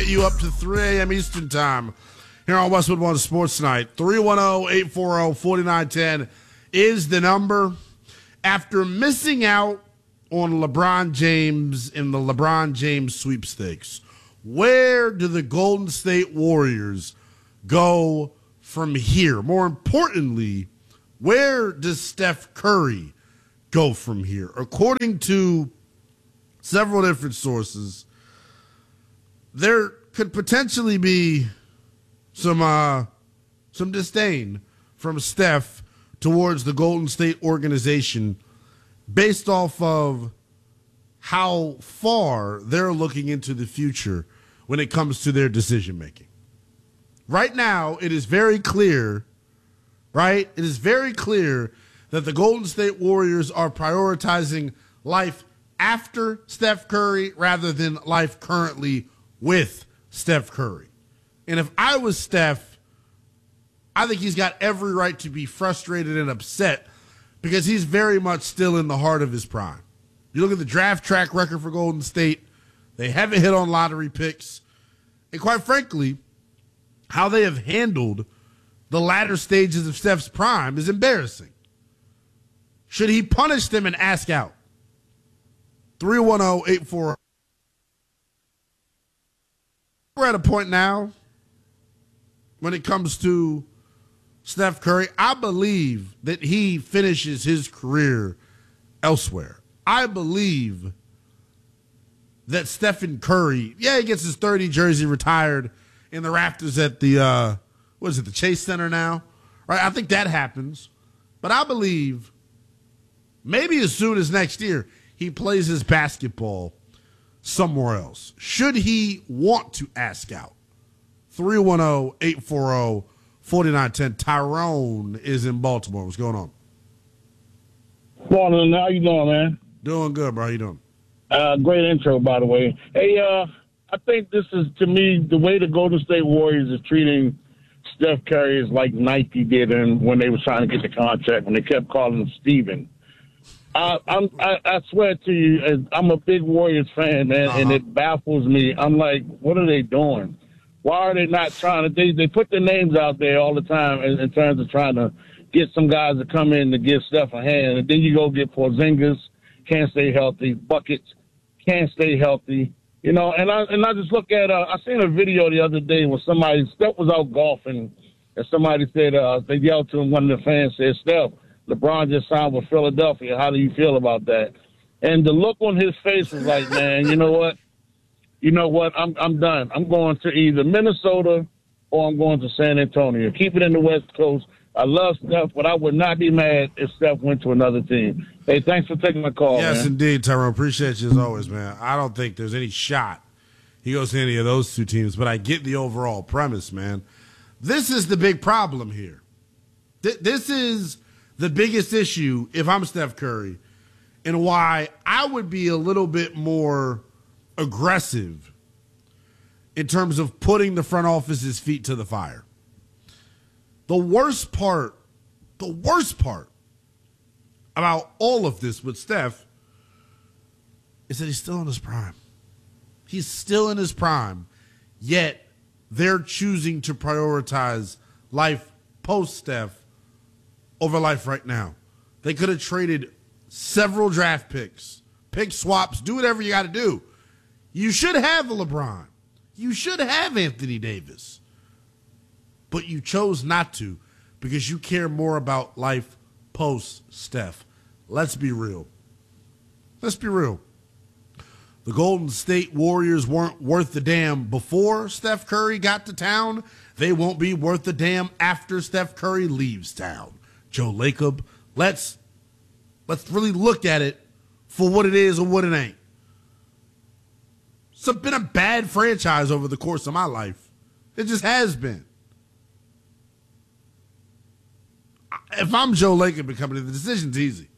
get you up to 3 a.m. Eastern Time here on Westwood One Sports Night. 310-840-4910 is the number. After missing out on LeBron James in the LeBron James sweepstakes, where do the Golden State Warriors go from here? More importantly, where does Steph Curry go from here? According to several different sources, there could potentially be some disdain from Steph towards the Golden State organization based off of how far they're looking into the future when it comes to their decision making. Right now, it is very clear, right? It is very clear that the Golden State Warriors are prioritizing life after Steph Curry rather than life currently with Steph Curry. And if I was Steph, I think he's got every right to be frustrated and upset because he's very much still in the heart of his prime. You look at the draft track record for Golden State, they haven't hit on lottery picks. And quite frankly, how they have handled the latter stages of Steph's prime is embarrassing. Should he punish them and ask out? 310-840. We're at a point now when it comes to Steph Curry. I believe that he finishes his career elsewhere. I believe that Stephen Curry, he gets his 30 jersey retired in the rafters at the, the Chase Center now, right? I think that happens. But I believe maybe as soon as next year, he plays his basketball somewhere else. Should he want to ask out? 310-840-4910. Tyrone is in Baltimore. What's going on? Morning. How you doing, man? Doing good, bro. How you doing? Great intro, by the way. Hey, I think this is, to me, the way the Golden State Warriors is treating Steph Curry is like Nike did when they were trying to get the contract, when they kept calling him Steven. I swear to you, I'm a big Warriors fan, man, and it baffles me. I'm like, what are they doing? Why are they not trying to? They put their names out there all the time in terms of trying to get some guys to come in to give Steph a hand, and then you go get Porzingis, can't stay healthy, Buckets, can't stay healthy. You know, and I just look at I seen a video the other day where Steph was out golfing, and somebody said they yelled to him. One of the fans said, "Steph, LeBron just signed with Philadelphia. How do you feel about that?" And the look on his face was like, "Man, you know what? I'm done. I'm going to either Minnesota or I'm going to San Antonio. Keep it in the West Coast. I love Steph, but I would not be mad if Steph went to another team." Hey, thanks for taking my call, Yes, man. indeed, Tyrone. Appreciate you as always, man. I don't think there's any shot he goes to any of those two teams, but I get the overall premise, man. This is the big problem here. This is the biggest issue if I'm Steph Curry, and why I would be a little bit more aggressive in terms of putting the front office's feet to the fire. The worst part about all of this with Steph is that he's still in his prime. He's still in his prime, yet they're choosing to prioritize life post-Steph over life right now. They could have traded several draft picks, pick swaps, do whatever you got to do. You should have a LeBron. You should have Anthony Davis. But you chose not to because you care more about life post-Steph. Let's be real. Let's be real. The Golden State Warriors weren't worth the damn before Steph Curry got to town. They won't be worth the damn after Steph Curry leaves town. Joe Lacob, let's really look at it for what it is and what it ain't. It's been a bad franchise over the course of my life. It just has been. If I'm Joe Lacob and company, the decision's easy.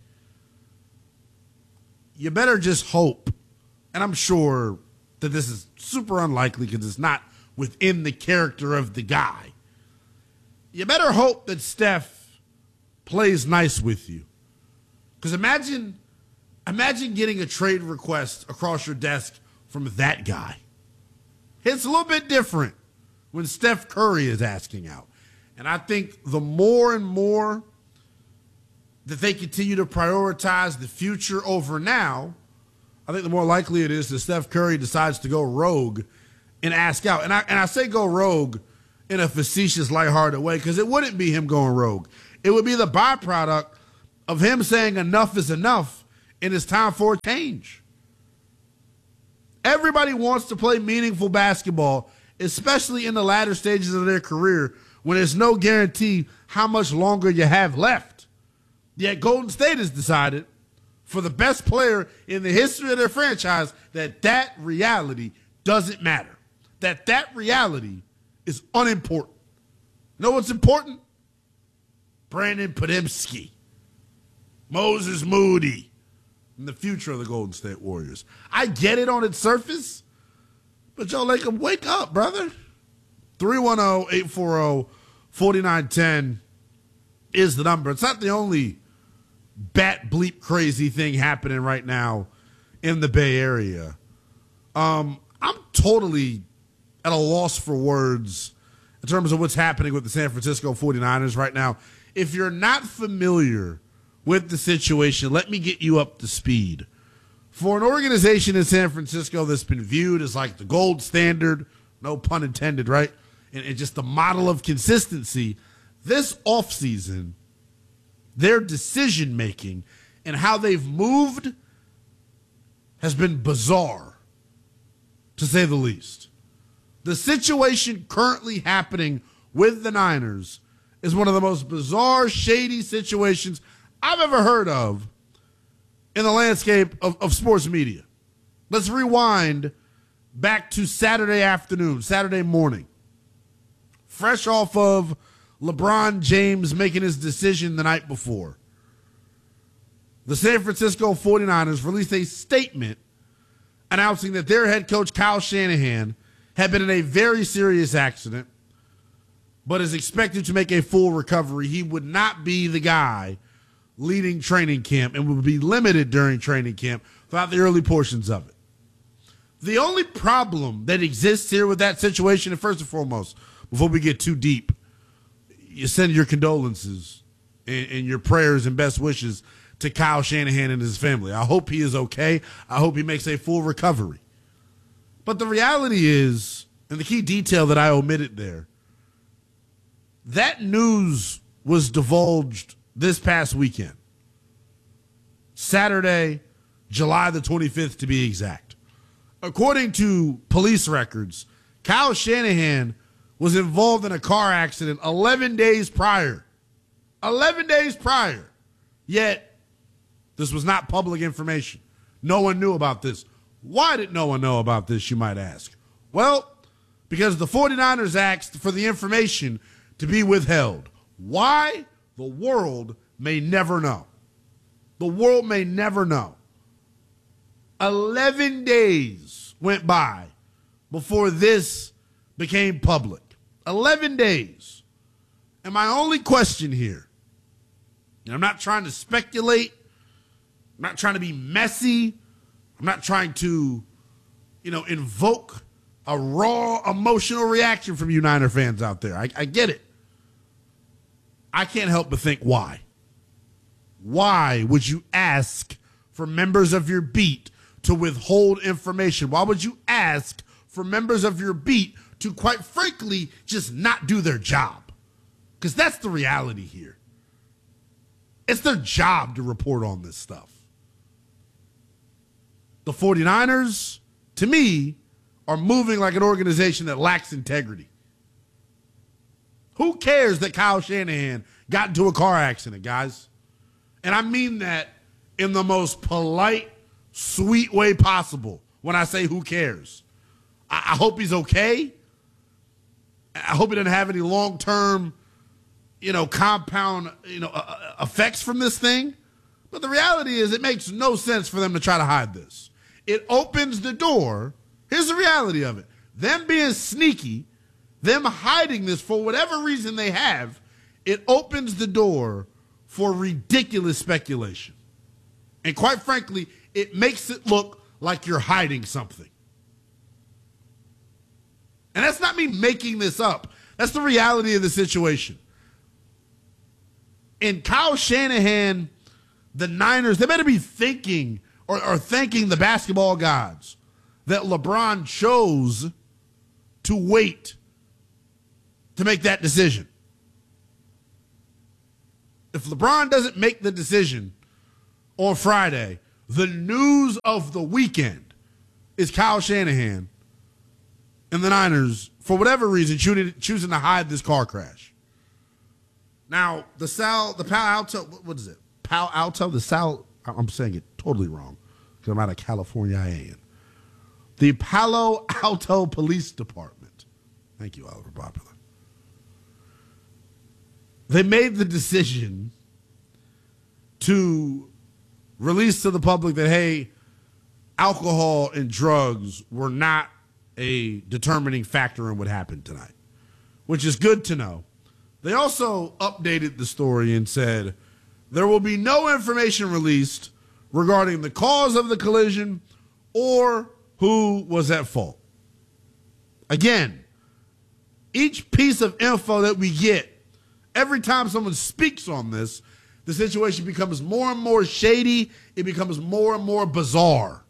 You better just hope, and I'm sure that this is super unlikely because it's not within the character of the guy. You better hope that Steph plays nice with you. Because imagine getting a trade request across your desk from that guy. It's a little bit different when Steph Curry is asking out. And I think the more and more that they continue to prioritize the future over now, I think the more likely it is that Steph Curry decides to go rogue and ask out. And I say go rogue in a facetious, lighthearted way because it wouldn't be him going rogue. It would be the byproduct of him saying enough is enough and it's time for a change. Everybody wants to play meaningful basketball, especially in the latter stages of their career when there's no guarantee how much longer you have left. Yet Golden State has decided, for the best player in the history of their franchise, that reality doesn't matter. That reality is unimportant. You know what's important? Brandon Podziemski, Moses Moody, and the future of the Golden State Warriors. I get it on its surface, but Joe Lacob, wake up, brother. 310-840-4910 is the number. It's not the only bat bleep crazy thing happening right now in the Bay Area. I'm totally at a loss for words in terms of what's happening with the San Francisco 49ers right now. If you're not familiar with the situation, let me get you up to speed. For an organization in San Francisco that's been viewed as like the gold standard, no pun intended, right? And just the model of consistency, this offseason, their decision-making and how they've moved has been bizarre, to say the least. The situation currently happening with the Niners is one of the most bizarre, shady situations I've ever heard of in the landscape of sports media. Let's rewind back to Saturday afternoon, Saturday morning. Fresh off of LeBron James making his decision the night before, the San Francisco 49ers released a statement announcing that their head coach, Kyle Shanahan, had been in a very serious accident, but is expected to make a full recovery. He would not be the guy leading training camp and would be limited during training camp throughout the early portions of it. The only problem that exists here with that situation, and first and foremost, before we get too deep, you send your condolences and your prayers and best wishes to Kyle Shanahan and his family. I hope he is okay. I hope he makes a full recovery. But the reality is, and the key detail that I omitted there, that news was divulged this past weekend. Saturday, July the 25th to be exact. According to police records, Kyle Shanahan was involved in a car accident 11 days prior. 11 days prior. Yet, this was not public information. No one knew about this. Why did no one know about this, you might ask? Well, because the 49ers asked for the information to be withheld. Why? The world may never know. The world may never know. 11 days went by before this became public. 11 days. And my only question here, and I'm not trying to speculate, I'm not trying to be messy, I'm not trying to, invoke a raw emotional reaction from you Niner fans out there. I get it. I can't help but think why. Why would you ask for members of your beat to withhold information? Why would you ask for members of your beat to, quite frankly, just not do their job? Because that's the reality here. It's their job to report on this stuff. The 49ers, to me, are moving like an organization that lacks integrity. Who cares that Kyle Shanahan got into a car accident, guys? And I mean that in the most polite, sweet way possible when I say who cares. I hope he's okay. I hope he doesn't have any long-term, compound, effects from this thing. But the reality is it makes no sense for them to try to hide this. It opens the door. Here's the reality of it. Them being sneaky, them hiding this for whatever reason they have, it opens the door for ridiculous speculation. And quite frankly, it makes it look like you're hiding something. me making this up. That's the reality of the situation. And Kyle Shanahan, the Niners, they better be thinking or thanking the basketball gods that LeBron chose to wait to make that decision. If LeBron doesn't make the decision on Friday, the news of the weekend is Kyle Shanahan and the Niners, for whatever reason, choosing to hide this car crash. Now, the Palo Alto, what is it? Palo Alto, I'm saying it totally wrong because I'm out of California. The Palo Alto Police Department. Thank you, Oliver Popular. They made the decision to release to the public that, hey, alcohol and drugs were not a determining factor in what happened tonight, which is good to know. They also updated the story and said there will be no information released regarding the cause of the collision or who was at fault. Again, each piece of info that we get, every time someone speaks on this, the situation becomes more and more shady. It becomes more and more bizarre.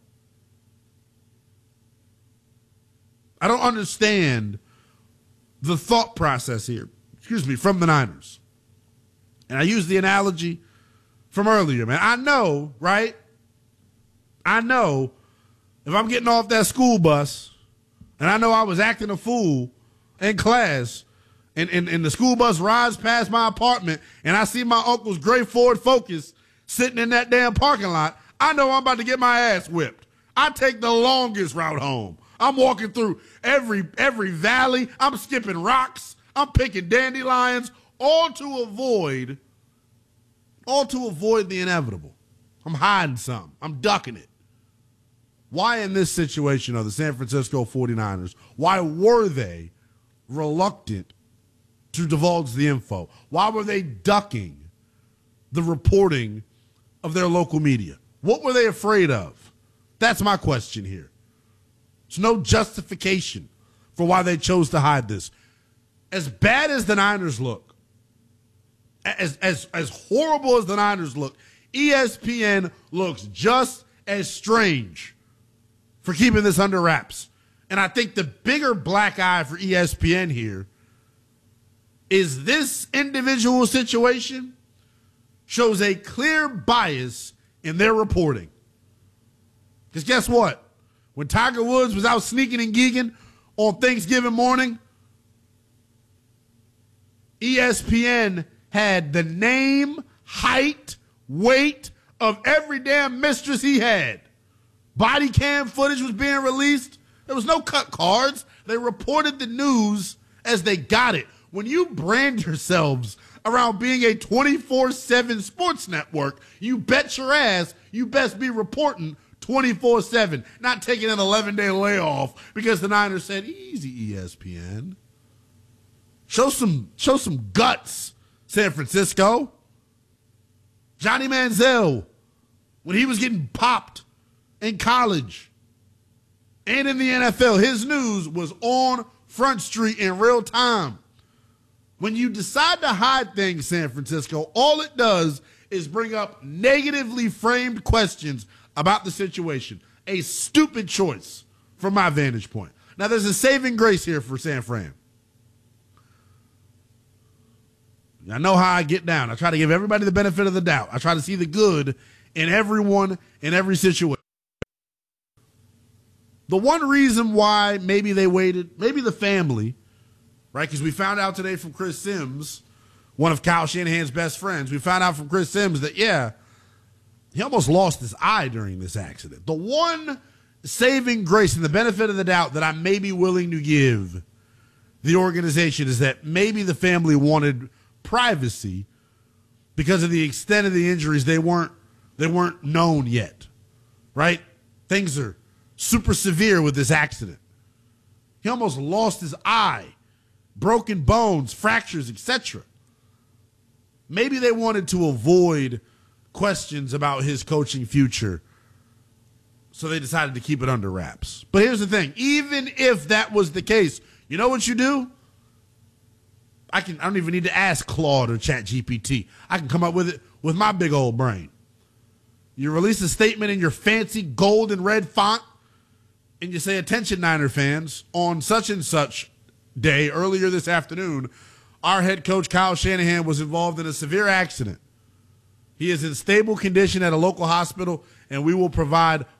I don't understand the thought process here, from the Niners. And I use the analogy from earlier, man. I know, right? I know if I'm getting off that school bus and I know I was acting a fool in class and the school bus rides past my apartment and I see my uncle's gray Ford Focus sitting in that damn parking lot, I know I'm about to get my ass whipped. I take the longest route home. I'm walking through every valley. I'm skipping rocks. I'm picking dandelions, all to avoid the inevitable. I'm hiding something. I'm ducking it. Why in this situation are the San Francisco 49ers, why were they reluctant to divulge the info? Why were they ducking the reporting of their local media? What were they afraid of? That's my question here. There's no justification for why they chose to hide this. As bad as the Niners look, as horrible as the Niners look, ESPN looks just as strange for keeping this under wraps. And I think the bigger black eye for ESPN here is this individual situation shows a clear bias in their reporting. Because guess what? When Tiger Woods was out sneaking and geeking on Thanksgiving morning, ESPN had the name, height, weight of every damn mistress he had. Body cam footage was being released. There was no cut cards. They reported the news as they got it. When you brand yourselves around being a 24/7 sports network, you bet your ass you best be reporting 24/7, not taking an 11-day layoff because the Niners said, easy, ESPN. Show some guts, San Francisco. Johnny Manziel, when he was getting popped in college and in the NFL, his news was on Front Street in real time. When you decide to hide things, San Francisco, all it does is bring up negatively framed questions about the situation. A stupid choice from my vantage point. Now, there's a saving grace here for San Fran. I know how I get down. I try to give everybody the benefit of the doubt. I try to see the good in everyone, in every situation. The one reason why maybe they waited, maybe the family, right? Because we found out today from Chris Sims, one of Kyle Shanahan's best friends, we found out from Chris Sims that, he almost lost his eye during this accident. The one saving grace and the benefit of the doubt that I may be willing to give the organization is that maybe the family wanted privacy because of the extent of the injuries. They weren't known yet, right? Things are super severe with this accident. He almost lost his eye, broken bones, fractures, etc. Maybe they wanted to avoid questions about his coaching future, so they decided to keep it under wraps. But here's the thing. Even if that was the case, You know what you do? I don't even need to ask Claude or ChatGPT. I can come up with it with my big old brain. You release a statement in your fancy gold and red font, and you say, "Attention, Niner fans, on such and such day earlier this afternoon, our head coach Kyle Shanahan was involved in a severe accident. He is in stable condition at a local hospital, and we will provide